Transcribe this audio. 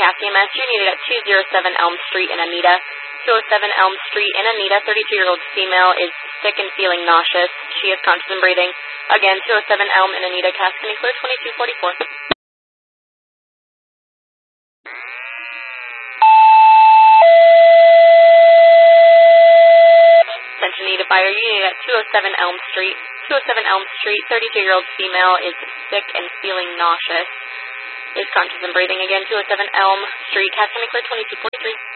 CAS EMS. You needed at 207 Elm Street in Anita. 207 Elm Street in Anita. 32-year-old female is sick and feeling nauseous. She is conscious and breathing. Again, 207 Elm in Anita. CAS, can you clear 2244? Attention needed fire. You needed at 207 Elm Street. 207 Elm Street. 32-year-old female is sick and feeling nauseous. Is conscious and breathing. Again, 207 Elm Street. CAS, can you clear 2243?